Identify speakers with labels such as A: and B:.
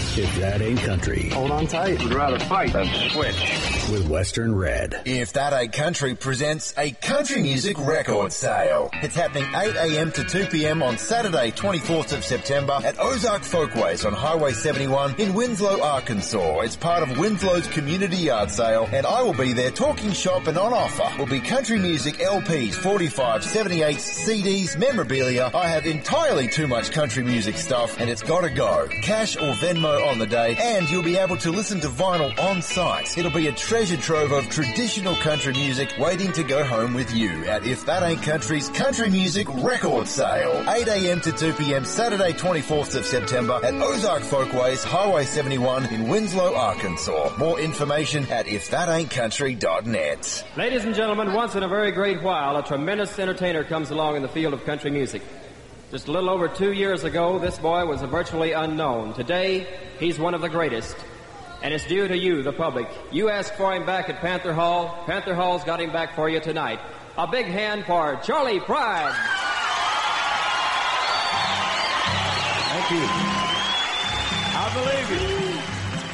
A: If that ain't country.
B: Hold on tight.
C: Would rather fight than switch.
A: With Western Red.
D: If That Ain't Country presents a country music record sale. It's happening 8 a.m. to 2 p.m. on Saturday, 24th of September at Ozark Folkways on Highway 71 in Winslow, Arkansas. It's part of Winslow's community yard sale, and I will be there talking shop, and on offer will be country music LPs, 45, 78 CDs, memorabilia. I have entirely too much country music stuff, and it's gotta go. Cash or Venmo on the day, and you'll be able to listen to vinyl on site. It'll be a treasure trove of traditional country music waiting to go home with you at If That Ain't Country's Country Music Record Sale. 8 a.m. to 2 p.m. Saturday 24th of September at Ozark Folkways, Highway 71 in Winslow, Arkansas. More information at ifthataintcountry.net.
E: Ladies and gentlemen, once in a very great while, a tremendous entertainer comes along in the field of country music. Just a little over 2 years ago, this boy was virtually unknown. Today, he's one of the greatest. And it's due to you, the public. You asked for him back at Panther Hall. Panther Hall's got him back for you tonight. A big hand for Charley Pride.
C: Thank you. I believe you.